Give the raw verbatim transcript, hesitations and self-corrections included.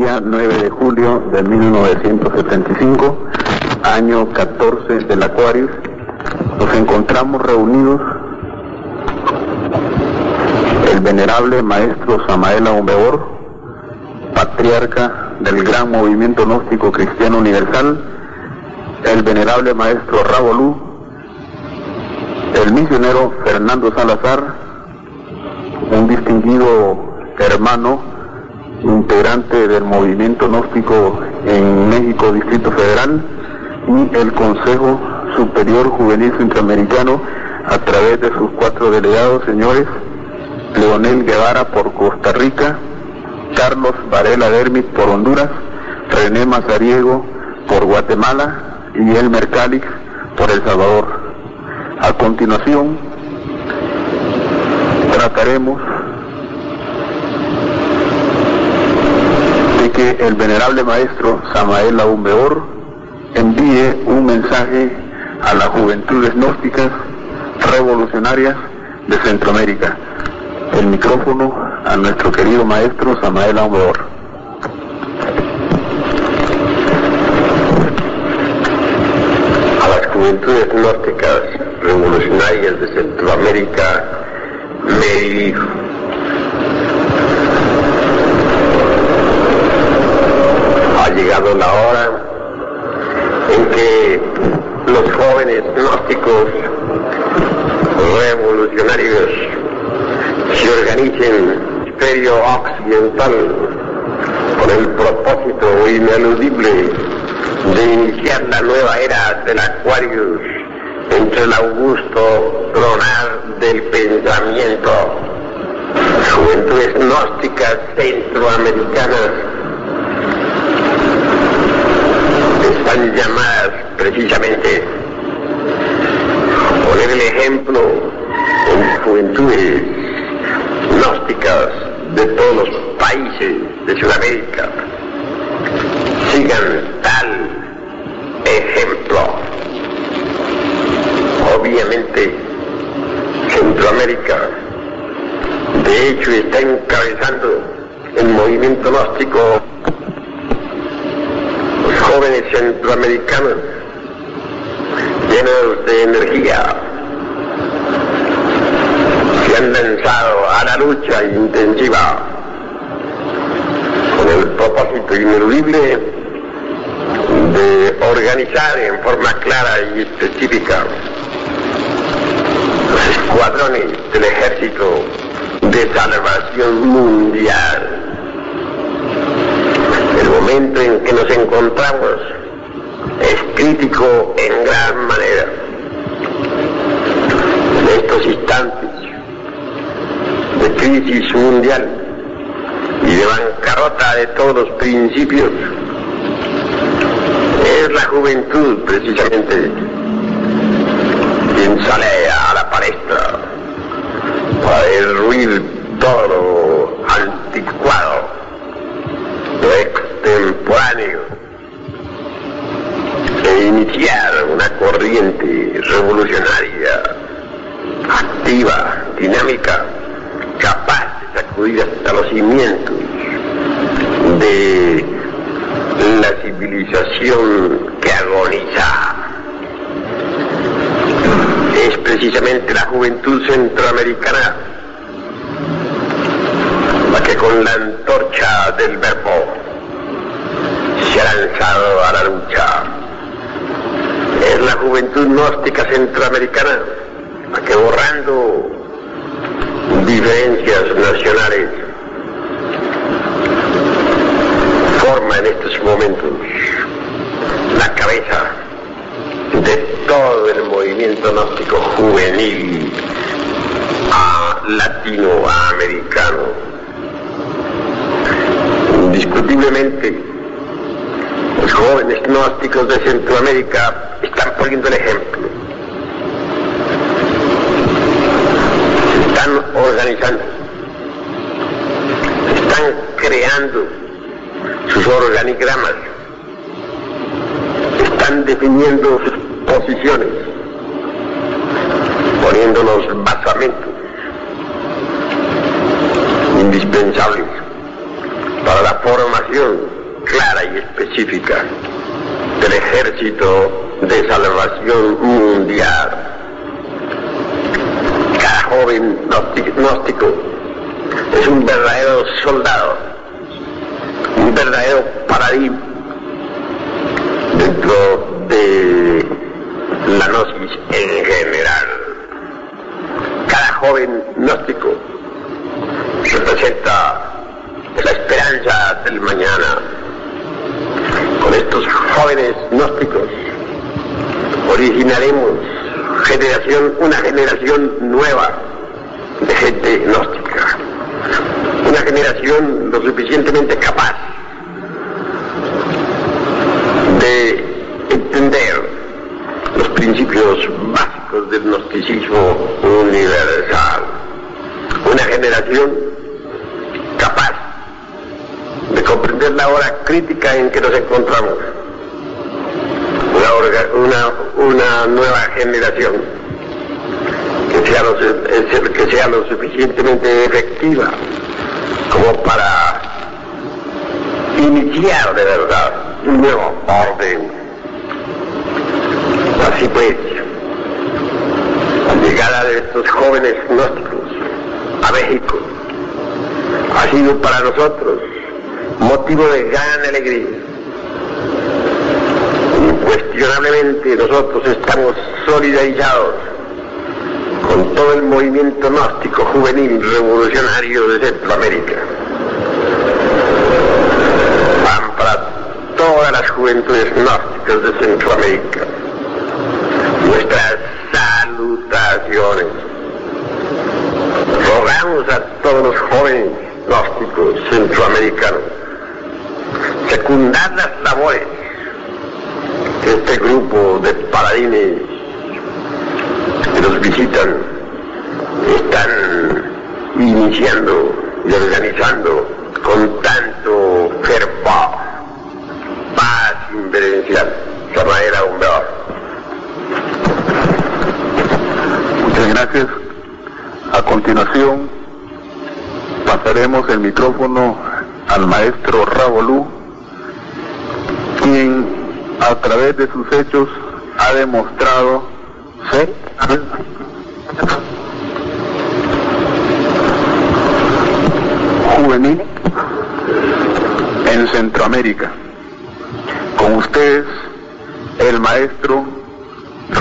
día nueve de julio de mil novecientos setenta y cinco, año catorce del Aquarius, nos encontramos reunidos el venerable maestro Samael Aún Weor, patriarca del gran movimiento gnóstico cristiano universal, el venerable maestro Ravolú, el misionero Fernando Salazar, un distinguido hermano integrante del movimiento gnóstico en México, Distrito Federal, y el Consejo Superior Juvenil Centroamericano a través de sus cuatro delegados, señores Leonel Guevara por Costa Rica, Carlos Varela Dermit por Honduras, René Mazariego por Guatemala y Elmer Calix por El Salvador. A continuación trataremos de que el venerable maestro Samael Aún Weor envíe un mensaje a las juventudes gnósticas revolucionarias de Centroamérica. El micrófono a nuestro querido maestro Samael Aún Weor. A las juventudes gnósticas revolucionarias de Centroamérica me dirijo. Ha llegado la hora en que los jóvenes gnósticos revolucionarios se organicen en Imperio Occidental con el propósito ineludible de iniciar la nueva era del Aquarius entre el augusto tronar del pensamiento. Juventudes gnósticas centroamericanas están llamadas precisamente a poner el ejemplo en juventudes gnósticas de todos los países de Sudamérica. Sigan tal ejemplo. Obviamente, Centroamérica, de hecho, está encabezando el movimiento gnóstico. Los jóvenes centroamericanos, llenos de energía, se han lanzado a la lucha intensiva con el propósito ineludible de organizar en forma clara y específica los escuadrones del ejército de salvación mundial. El momento en que nos encontramos es crítico en gran manera. En estos instantes de crisis mundial y de bancarrota de todos los principios, es la juventud precisamente quien sale a la palestra para derruir todo lo anticuado, lo extemporáneo, e iniciar una corriente revolucionaria, activa, dinámica, capaz de sacudir hasta los cimientos de la civilización que agoniza. Es precisamente la juventud centroamericana la que con la antorcha del verbo se ha lanzado a la lucha. Es la juventud gnóstica centroamericana la que, borrando diferencias nacionales, forma en estos momentos la cabeza de todo el movimiento gnóstico juvenil a latinoamericano. Indiscutiblemente, los jóvenes gnósticos de Centroamérica están poniendo el ejemplo. Se están organizando, están creando sus organigramas, están definiendo sus posiciones, poniendo los basamentos indispensables para la formación clara y específica del Ejército de Salvación Mundial. Cada joven gnóstico es un verdadero soldado, un verdadero paladín dentro de la gnosis en general. Cada joven gnóstico representa la esperanza del mañana. Con estos jóvenes gnósticos originaremos generación, una generación nueva de gente gnóstica, una generación lo suficientemente capaz de entender los principios básicos del gnosticismo universal, una generación capaz de comprender la hora crítica en que nos encontramos, una, orga, una, una nueva generación que sea, lo, que sea lo suficientemente efectiva como para iniciar de verdad un nuevo orden. Así pues, la llegada de estos jóvenes gnósticos a México ha sido para nosotros motivo de gran alegría. Incuestionablemente nosotros estamos solidarizados con todo el movimiento gnóstico juvenil revolucionario de Centroamérica. Van para todas las juventudes gnósticas de Centroamérica nuestras salutaciones. Rogamos a todos los jóvenes gnósticos centroamericanos secundar las labores que este grupo de paladines que nos visitan están iniciando y organizando con tanto fervor. Paz inverencial. Samael Humberto. Muchas gracias. A continuación pasaremos el micrófono al maestro Ravolú, quien a través de sus hechos ha demostrado ser juvenil en Centroamérica. Con ustedes, el maestro